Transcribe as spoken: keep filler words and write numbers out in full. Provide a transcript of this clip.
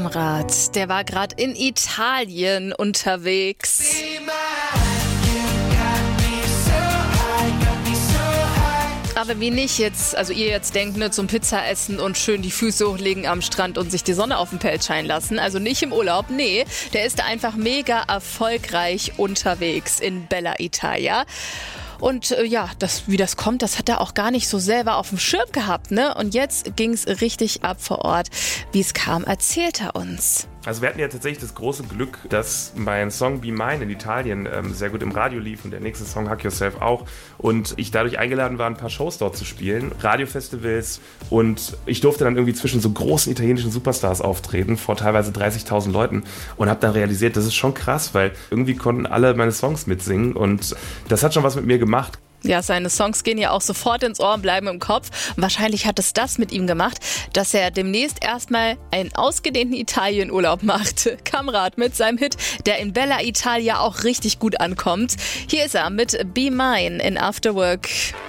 Kamrat, der war gerade in Italien unterwegs. Aber wie nicht jetzt, also ihr jetzt denkt, ne, zum Pizza essen und schön die Füße hochlegen am Strand und sich die Sonne auf den Pelz scheinen lassen. Also nicht im Urlaub, nee, der ist einfach mega erfolgreich unterwegs in Bella Italia. Und äh, ja, das, wie das kommt, das hat er auch gar nicht so selber auf dem Schirm gehabt, ne? Und jetzt ging's richtig ab vor Ort. Wie es kam, erzählt er uns. Also wir hatten ja tatsächlich das große Glück, dass mein Song Be Mine in Italien ähm, sehr gut im Radio lief und der nächste Song Hug Yourself auch. Und ich dadurch eingeladen war, ein paar Shows dort zu spielen, Radiofestivals. Und ich durfte dann irgendwie zwischen so großen italienischen Superstars auftreten, vor teilweise dreißigtausend Leuten. Und habe dann realisiert, das ist schon krass, weil irgendwie konnten alle meine Songs mitsingen. Und das hat schon was mit mir gemacht. Ja, seine Songs gehen ja auch sofort ins Ohr und bleiben im Kopf. Und wahrscheinlich hat es das mit ihm gemacht, dass er demnächst erstmal einen ausgedehnten Italienurlaub macht. Kamrat mit seinem Hit, der in Bella Italia auch richtig gut ankommt. Hier ist er mit Be Mine in After Work.